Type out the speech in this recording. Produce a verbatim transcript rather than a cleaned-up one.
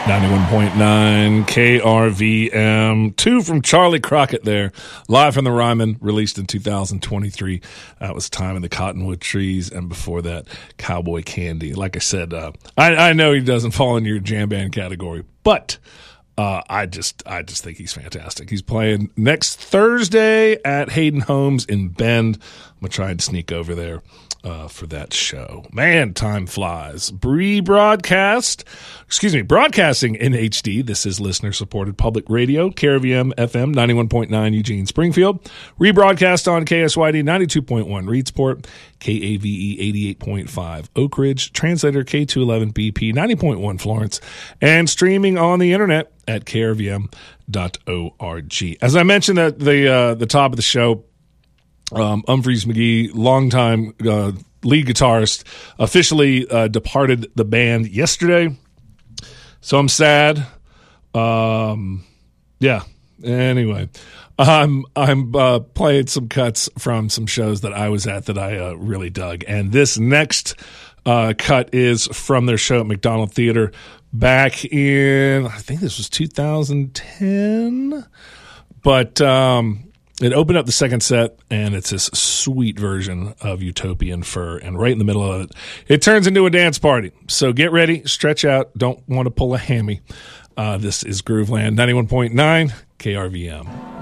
ninety-one point nine K R V M. Two from Charlie Crockett there. Live from the Ryman, released in two thousand twenty-three. That was Time in the Cottonwood Trees. And before that, Cowboy Candy. Like I said, uh, I, I know he doesn't fall in your jam band category, but uh, I just I just think he's fantastic. He's playing next Thursday at Hayden Homes in Bend. I'm going to try and sneak over there. Uh, for that show. Man, time flies. Rebroadcast, excuse me, broadcasting in H D. This is listener-supported public radio, K R V M F M, ninety-one point nine Eugene Springfield. Rebroadcast on K S Y D, ninety-two point one Reedsport, K A V E, eighty-eight point five Oak Ridge, translator K two eleven B P, ninety point one Florence, and streaming on the internet at K R V M dot org. As I mentioned at the, uh, the top of the show, Um, Umphreys McGee, longtime uh, lead guitarist, officially uh, departed the band yesterday. So I'm sad. Um, yeah. Anyway, I'm I'm uh, playing some cuts from some shows that I was at that I uh, really dug, and this next uh, cut is from their show at McDonald Theater back in, I think this was two thousand ten, but. Um, It opened up the second set, and it's this sweet version of Utopian Fur, and right in the middle of it, it turns into a dance party. So get ready, stretch out, don't want to pull a hammy. Uh, this is Grooveland, ninety-one point nine K R V M.